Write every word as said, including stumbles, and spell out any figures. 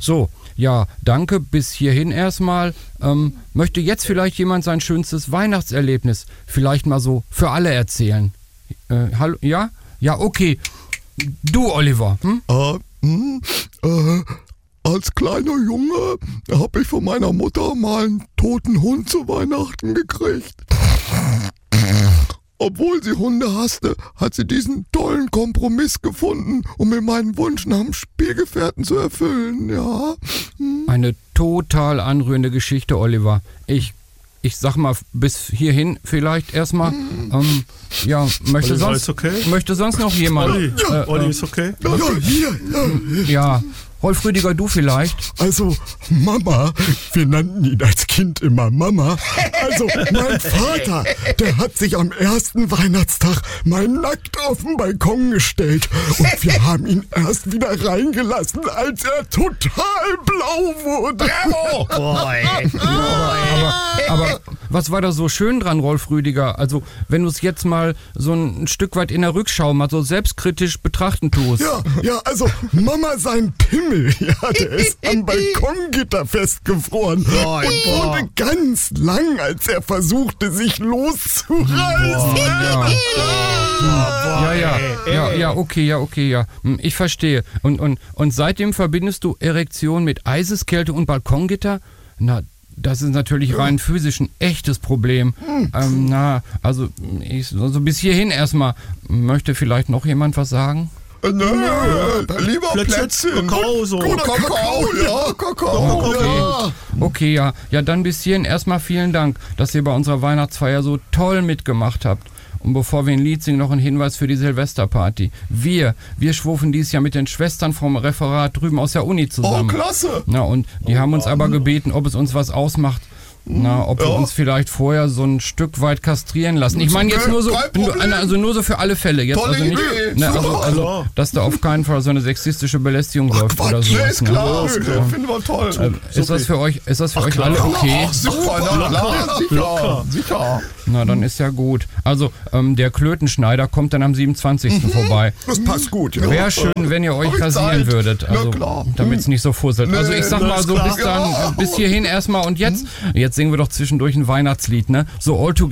So, ja, danke, bis hierhin erstmal. Ähm, möchte jetzt vielleicht jemand sein schönstes Weihnachtserlebnis vielleicht mal so für alle erzählen? Äh, hallo, ja? Ja, okay. Du, Oliver. Hm? Äh, hm, äh, als kleiner Junge habe ich von meiner Mutter mal einen toten Hund zu Weihnachten gekriegt. Obwohl sie Hunde hasste, hat sie diesen tollen Kompromiss gefunden, um mir meinen Wunsch nach dem Spielgefährten zu erfüllen, ja. Hm. Eine total anrührende Geschichte, Oliver. Ich, ich sag mal, bis hierhin vielleicht erstmal. Hm. Ähm, ja, möchte Olli, sonst, okay? möchte sonst noch jemand? Olli, Ja. äh, Olli ist okay? Ja, ja, hier, ja. Ja, Rolf Rüdiger, du vielleicht? Also, Mama, wir nannten ihn als Kind immer Mama. Also, mein Vater, der hat sich am ersten Weihnachtstag mal nackt auf den Balkon gestellt. Und wir haben ihn erst wieder reingelassen, als er total blau wurde. Aber, aber was war da so schön dran, Rolf Rüdiger? Also, wenn du es jetzt mal so ein Stück weit in der Rückschau mal so selbstkritisch betrachten tust. Ja, ja, also, Mama, sein Pimmel, ja, der ist am Balkongitter festgefroren und wurde ganz lang, als er versuchte, sich loszureißen. Ja. Ja, ja, ja, ja, okay, ja, okay, ja. Hm, ich verstehe. Und, und, und seitdem verbindest du Erektion mit Eiseskälte und Balkongitter? Na, das ist natürlich rein physisch ein echtes Problem. Ähm, na, also, ich, also bis hierhin erstmal. Möchte vielleicht noch jemand was sagen? Nö, nö, lieber Plätzchen, Plätzchen. Kakao so. Oder Kakao, ja, Kakao, ja. Okay, ja. Ja, dann bis hierhin erstmal vielen Dank, dass ihr bei unserer Weihnachtsfeier so toll mitgemacht habt. Und bevor wir ein Lied singen, noch ein Hinweis für die Silvesterparty. Wir, wir schwufen dieses Jahr mit den Schwestern vom Referat drüben aus der Uni zusammen. Oh, klasse. Na, und die haben uns aber gebeten, ob es uns was ausmacht. Na, ob wir Ja. uns vielleicht vorher so ein Stück weit kastrieren lassen. Ich meine jetzt nur so, Kein Problem. also nur so für alle Fälle. Jetzt Tolle also nicht, Idee. ne, also, Super. also, dass da auf keinen Fall so eine sexistische Belästigung läuft oder Quatsch, sowas. ist Ne? klar. Ja. Finden wir toll. Äh, ist das für euch, ist das für euch klar. alle okay? Ach, super, na klar, sicher, sicher. Na, dann ist ja gut. Also, ähm, der Klötenschneider kommt dann am siebenundzwanzigsten vorbei. Das passt gut, ja. Wäre schön, wenn ihr euch Hab ich rasieren Zeit? würdet, also, Na klar. damit es nicht so fusselt. Nee, Also ich sag na, mal ist so klar. bis dann, Ja. bis hierhin erstmal und jetzt, jetzt singen wir doch zwischendurch ein Weihnachtslied, ne? So All Together.